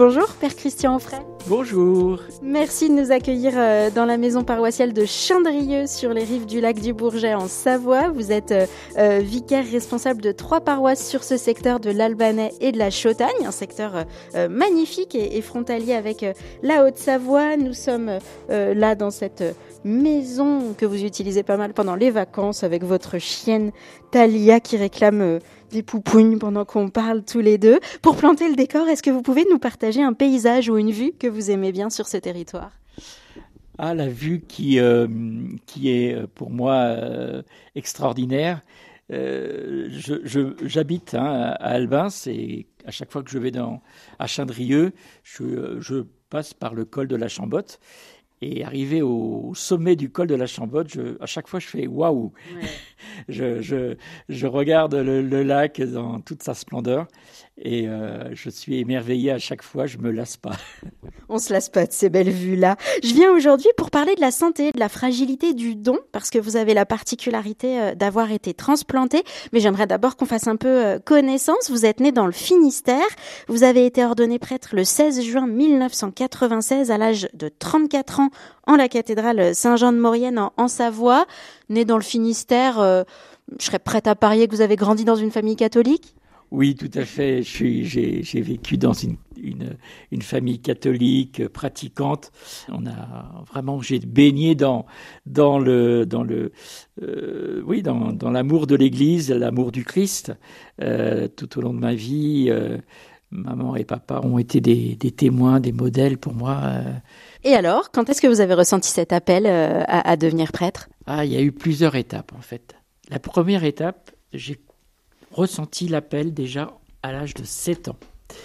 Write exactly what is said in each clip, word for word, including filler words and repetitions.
Bonjour, Père Christian Onfray. Bonjour. Merci de nous accueillir dans la maison paroissiale de Chindrieux sur les rives du lac du Bourget en Savoie. Vous êtes euh, vicaire responsable de trois paroisses sur ce secteur de l'Albanais et de la Chautagne, un secteur euh, magnifique et, et frontalier avec euh, la Haute-Savoie. Nous sommes euh, là dans cette maison que vous utilisez pas mal pendant les vacances avec votre chienne Thalia qui réclame euh, des poupounes pendant qu'on parle tous les deux. Pour planter le décor, est-ce que vous pouvez nous partager un paysage ou une vue que vous aimez bien sur ce territoire ? Ah, la vue qui, euh, qui est pour moi euh, extraordinaire. Euh, je, je, j'habite hein, à Albins et à chaque fois que je vais dans, à Chindrieux, je, je passe par le col de la Chambotte. Et arrivé au sommet du col de la Chambotte, je, à chaque fois, je fais waouh. Ouais. je, je, je regarde le, le lac dans toute sa splendeur et euh, je suis émerveillé à chaque fois. Je me lasse pas. On se lasse pas de ces belles vues-là. Je viens aujourd'hui pour parler de la santé, de la fragilité du don, parce que vous avez la particularité d'avoir été transplanté. Mais j'aimerais d'abord qu'on fasse un peu connaissance. Vous êtes né dans le Finistère. Vous avez été ordonné prêtre le seize juin mille neuf cent quatre-vingt-seize à l'âge de trente-quatre ans en la cathédrale Saint-Jean-de-Maurienne en, en Savoie. Né dans le Finistère, euh, je serais prête à parier que vous avez grandi dans une famille catholique ? Oui, tout à fait. Je suis, j'ai, j'ai vécu dans une, une, une famille catholique pratiquante. On a vraiment, j'ai baigné dans, dans le, dans le, euh, oui, dans, dans l'amour de l'Église, l'amour du Christ, euh, tout au long de ma vie. Euh, maman et papa ont été des, des témoins, des modèles pour moi. Euh. Et alors, quand est-ce que vous avez ressenti cet appel euh, à, à devenir prêtre ? Ah, il y a eu plusieurs étapes en fait. La première étape, j'ai ressenti l'appel déjà à l'âge de sept ans,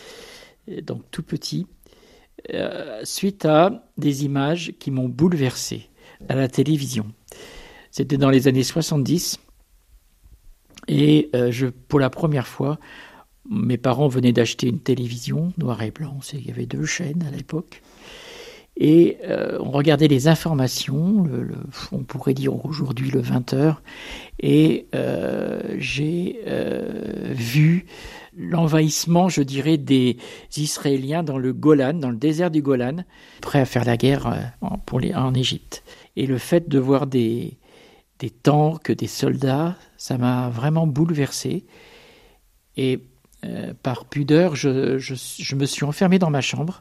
donc tout petit, euh, suite à des images qui m'ont bouleversé à la télévision. C'était dans les années soixante-dix et euh, je, pour la première fois, mes parents venaient d'acheter une télévision noir et blanc, il y avait deux chaînes à l'époque, et euh, on regardait les informations, le, le, on pourrait dire aujourd'hui le vingt heures, et euh, j'ai euh, vu l'envahissement, je dirais, des Israéliens dans le Golan, dans le désert du Golan, prêts à faire la guerre euh, pour les, en Égypte. Et le fait de voir des, des tanks, des soldats, ça m'a vraiment bouleversé. Et euh, par pudeur, je, je, je me suis enfermé dans ma chambre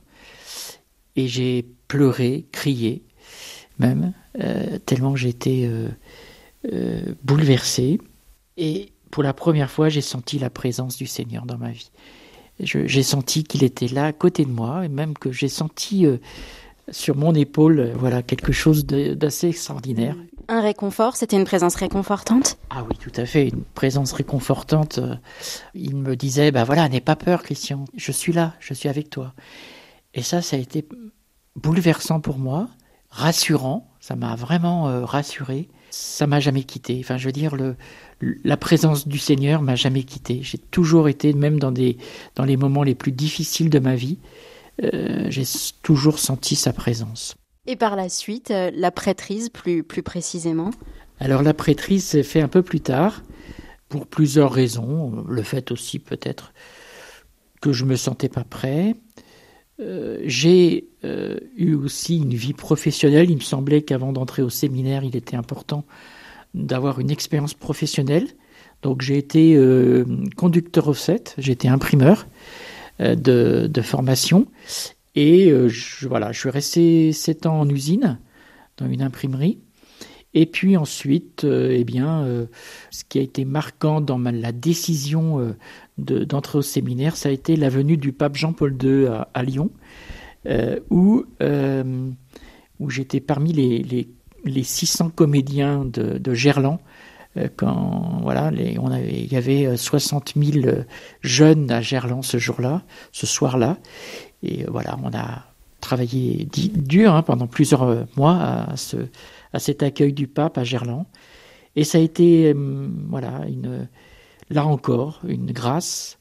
et j'ai pleuré, crié, même, euh, tellement j'étais euh, euh, bouleversé. Et pour la première fois, j'ai senti la présence du Seigneur dans ma vie. Je, j'ai senti qu'il était là, à côté de moi, et même que j'ai senti euh, sur mon épaule, euh, voilà, quelque chose de, d'assez extraordinaire. Un réconfort, c'était une présence réconfortante ? Ah oui, tout à fait, une présence réconfortante. Il me disait, ben voilà, n'aie pas peur, Christian, je suis là, je suis avec toi. Et ça, ça a été bouleversant pour moi, rassurant, ça m'a vraiment euh, rassuré. Ça m'a jamais quitté. Enfin, je veux dire, le, la présence du Seigneur m'a jamais quitté. J'ai toujours été, même dans, des, dans les moments les plus difficiles de ma vie, euh, j'ai toujours senti sa présence. Et par la suite, euh, la prêtrise, plus, plus précisément ? Alors, la prêtrise s'est fait un peu plus tard, pour plusieurs raisons. Le fait aussi, peut-être, que je me sentais pas prêt. Euh, j'ai euh, eu aussi une vie professionnelle. Il me semblait qu'avant d'entrer au séminaire, il était important d'avoir une expérience professionnelle. Donc j'ai été euh, conducteur offset, j'ai été imprimeur euh, de, de formation. Et euh, je, voilà, je suis resté sept ans en usine, dans une imprimerie. Et puis ensuite, euh, eh bien, euh, ce qui a été marquant dans ma, la décision euh, de, d'entrer au séminaire, ça a été la venue du pape Jean-Paul deux à, à Lyon, euh, où, euh, où j'étais parmi les, les, les six cents comédiens de, de Gerland. Euh, quand voilà, les, on avait, il y avait soixante mille jeunes à Gerland ce jour-là, ce soir-là. Et euh, voilà, on a travaillé dit, dur hein, pendant plusieurs mois à ce à cet accueil du pape à Gerland. Et ça a été, euh, voilà, une, là encore, une grâce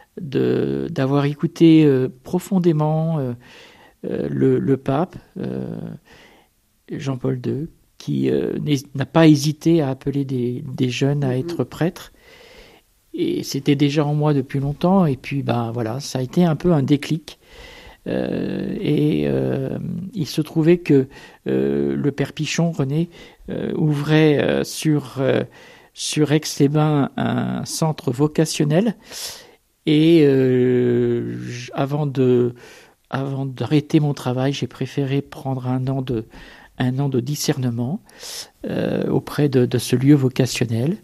de, d'avoir écouté euh, profondément euh, euh, le, le pape, euh, Jean-Paul deux, qui euh, n'a pas hésité à appeler des, des jeunes à être prêtres. Et c'était déjà en moi depuis longtemps. Et puis, ben, voilà, ça a été un peu un déclic Euh, et euh, il se trouvait que euh, le père Pichon, René, euh, ouvrait euh, sur, euh, sur Aix-les-Bains un centre vocationnel. Et euh, avant de, avant d'arrêter mon travail, j'ai préféré prendre un an de, un an de discernement euh, auprès de, de ce lieu vocationnel,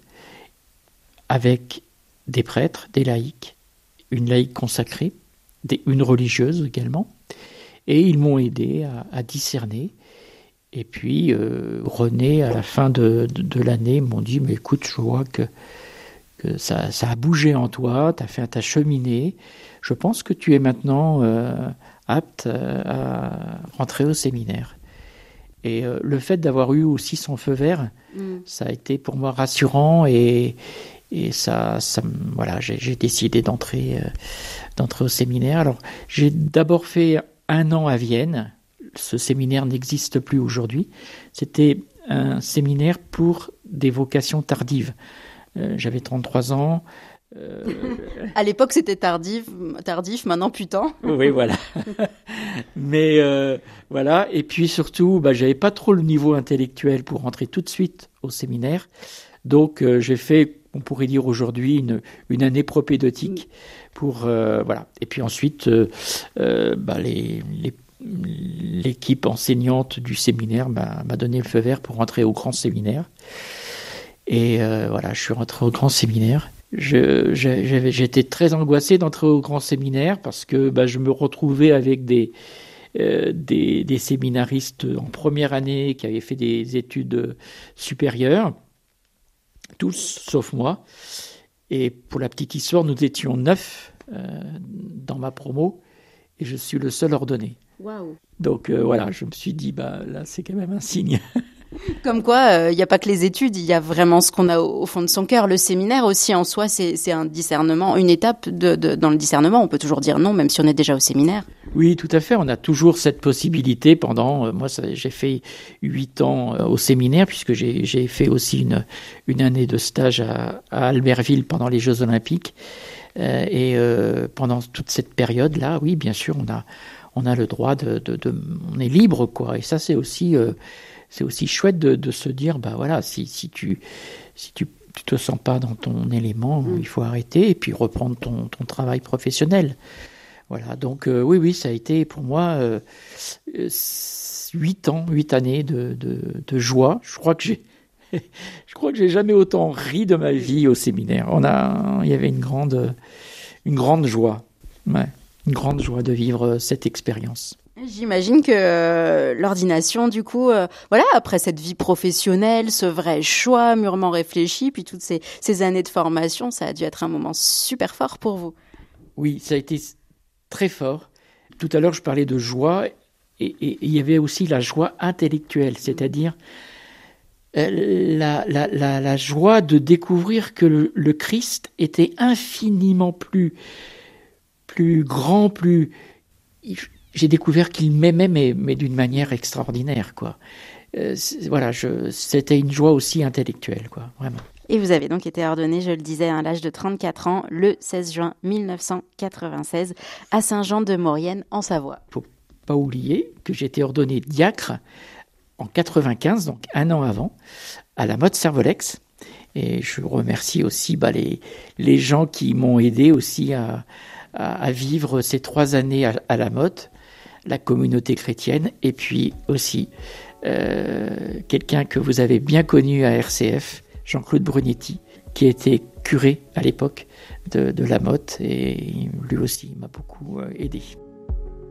avec des prêtres, des laïcs, une laïque consacrée, des, une religieuse également, et ils m'ont aidé à, à discerner. Et puis euh, René, à la fin de, de, de l'année, m'ont dit « Mais écoute, je vois que que ça, ça a bougé en toi, tu as fait ta cheminée. Je pense que tu es maintenant euh, apte euh, à rentrer au séminaire. » Et euh, le fait d'avoir eu aussi son feu vert, mm. ça a été pour moi rassurant et, et ça, ça, voilà, j'ai, j'ai décidé d'entrer, euh, d'entrer au séminaire. Alors, j'ai d'abord fait un an à Vienne. Ce séminaire n'existe plus aujourd'hui. C'était un séminaire pour des vocations tardives. Euh, j'avais trente-trois ans. Euh... À l'époque, c'était tardif, tardif maintenant, putain. Oui, voilà. Mais euh, voilà. Et puis surtout, bah, j'avais pas trop le niveau intellectuel pour rentrer tout de suite au séminaire. Donc, euh, j'ai fait, on pourrait dire aujourd'hui, une, une année propédeutique pour euh, voilà. Et puis ensuite, euh, euh, bah, les, les, l'équipe enseignante du séminaire m'a, m'a donné le feu vert pour rentrer au grand séminaire. Et euh, voilà, je suis rentré au grand séminaire. Je, j'avais, j'étais très angoissé d'entrer au grand séminaire parce que bah, je me retrouvais avec des, euh, des, des séminaristes en première année qui avaient fait des études supérieures, tous sauf moi. Et pour la petite histoire, nous étions neuf euh, dans ma promo et je suis le seul ordonné. Waouh. Donc euh, voilà, je me suis dit, bah, là c'est quand même un signe. Comme quoi, il euh, n'y a pas que les études, il y a vraiment ce qu'on a au, au fond de son cœur. Le séminaire aussi, en soi, c'est, c'est un discernement, une étape de, de, dans le discernement. On peut toujours dire non, même si on est déjà au séminaire. Oui, tout à fait. On a toujours cette possibilité pendant... Euh, moi, ça, j'ai fait huit ans euh, au séminaire, puisque j'ai, j'ai fait aussi une, une année de stage à, à Albertville pendant les Jeux Olympiques. Euh, et euh, pendant toute cette période-là, oui, bien sûr, on a, on a le droit de, de, de... On est libre, quoi. Et ça, c'est aussi... Euh, C'est aussi chouette de, de se dire, bah voilà, si, si tu si tu, tu te sens pas dans ton élément, mmh. il faut arrêter et puis reprendre ton, ton travail professionnel. Voilà, donc euh, oui, oui, ça a été pour moi euh, huit ans, huit années de, de, de joie. Je crois que j'ai, je crois que j'ai jamais autant ri de ma vie au séminaire. On a, il y avait une grande, une grande joie, ouais, une grande joie de vivre cette expérience. J'imagine que euh, l'ordination, du coup, euh, voilà, après cette vie professionnelle, ce vrai choix mûrement réfléchi, puis toutes ces, ces années de formation, ça a dû être un moment super fort pour vous. Oui, ça a été très fort. Tout à l'heure, je parlais de joie, et il y avait aussi la joie intellectuelle, c'est-à-dire euh, la, la, la, la joie de découvrir que le, le Christ était infiniment plus, plus grand, plus... J'ai découvert qu'il m'aimait, mais, mais d'une manière extraordinaire, quoi. Euh, voilà, je, c'était une joie aussi intellectuelle, quoi, vraiment. Et vous avez donc été ordonné, je le disais, à l'âge de trente-quatre ans, le seize juin mille neuf cent quatre-vingt-seize, à Saint-Jean-de-Maurienne, en Savoie. Il ne faut pas oublier que j'ai été ordonné diacre en quatre-vingt-quinze, donc un an avant, à la Motte Servolex. Et je remercie aussi bah, les, les gens qui m'ont aidé aussi à, à, à vivre ces trois années à, à la Motte, la communauté chrétienne, et puis aussi euh, quelqu'un que vous avez bien connu à R C F, Jean-Claude Brugnetti, qui était curé à l'époque de, de la Motte, et lui aussi m'a beaucoup aidé.